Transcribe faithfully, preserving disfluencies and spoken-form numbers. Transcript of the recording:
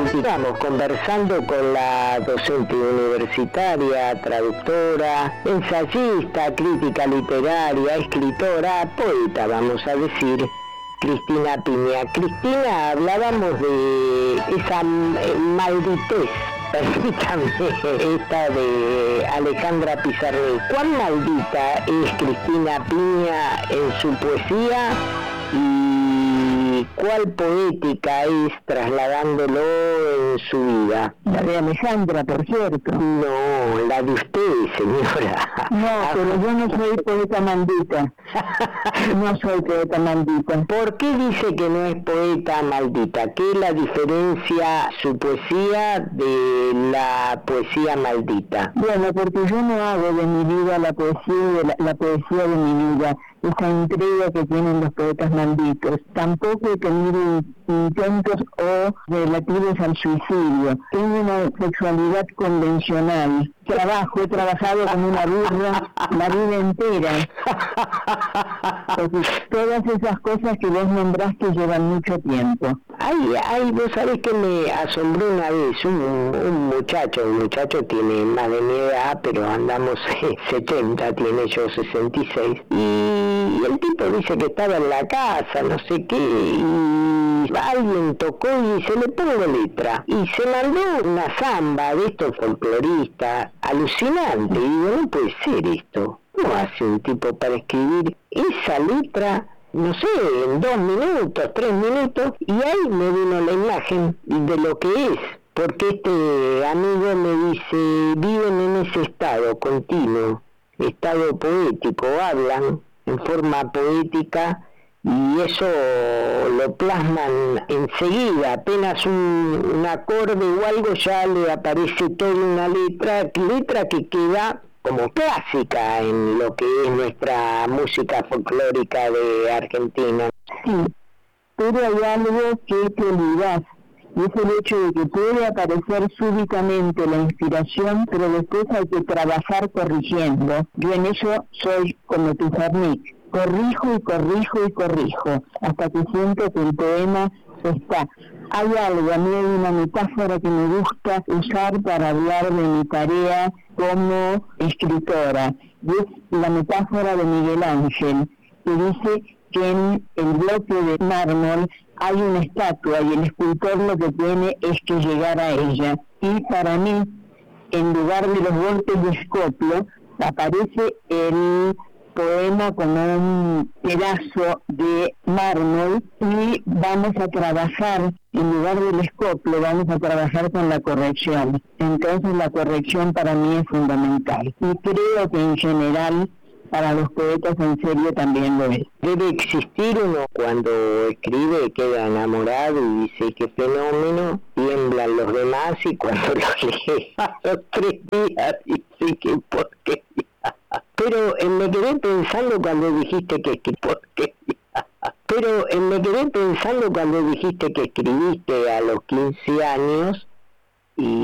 Estamos conversando con la docente universitaria, traductora, ensayista, crítica literaria, escritora, poeta, vamos a decir, Cristina Piña. Cristina, hablábamos de esa malditez, permítame, esta de Alejandra Pizarnik. ¿Cuán maldita es Cristina Piña en su poesía y cuál poética es trasladándolo en su vida? La de Alejandra, por cierto. No, la de usted, señora. No, pero yo no soy poeta maldita. No soy poeta maldita. ¿Por qué dice que no es poeta maldita? ¿Qué es la diferencia su poesía de la poesía maldita? Bueno, porque yo no hago de mi vida la poesía de la, la poesía de mi vida, esa entrega que tienen los poetas malditos. Tampoco he tenido intentos o relativos al suicidio. Tengo una sexualidad convencional. Trabajo, he trabajado como una burra la vida entera. Porque todas esas cosas que vos nombraste llevan mucho tiempo. Ay, ay, vos sabés que me asombró una vez un, un muchacho, un muchacho tiene más de mi edad, pero andamos setenta, tiene yo sesenta y seis, y el tipo dice que estaba en la casa, no sé qué, y alguien tocó y se le pongo letra, y se mandó una samba de estos folcloristas, alucinante, y digo, no puede ser esto, ¿cómo hace un tipo para escribir esa letra? No sé, en dos minutos, tres minutos, y ahí me vino la imagen de lo que es, porque este amigo me dice, viven en ese estado continuo, estado poético, hablan en forma poética, y eso lo plasman enseguida, apenas un, un acorde o algo ya le aparece toda una letra, letra que queda como clásica en lo que es nuestra música folclórica de Argentina. Sí, pero hay algo que te olvidás, y es el hecho de que puede aparecer súbitamente la inspiración, pero después hay que trabajar corrigiendo. Yo en eso soy como Pizarnik, corrijo y corrijo y corrijo, hasta que siento que el poema está. Hay algo, a mí hay una metáfora que me gusta usar para hablar de mi tarea como escritora, y es la metáfora de Miguel Ángel, que dice que en el bloque de mármol hay una estatua y el escultor lo que tiene es que llegar a ella. Y para mí, en lugar de los golpes de escoplo, aparece el poema como un pedazo de mármol y vamos a trabajar, en lugar del escoplo, vamos a trabajar con la corrección. Entonces la corrección para mí es fundamental. Y creo que en general para los poetas en serio también lo es. Debe existir uno cuando escribe queda enamorado y dice qué fenómeno, tiemblan los demás y cuando lo lee a los tres días dice que porquería. Pero eh, me quedé pensando cuando dijiste que escribiste, porquería. Pero eh, me quedé pensando cuando dijiste que escribiste a los quince años y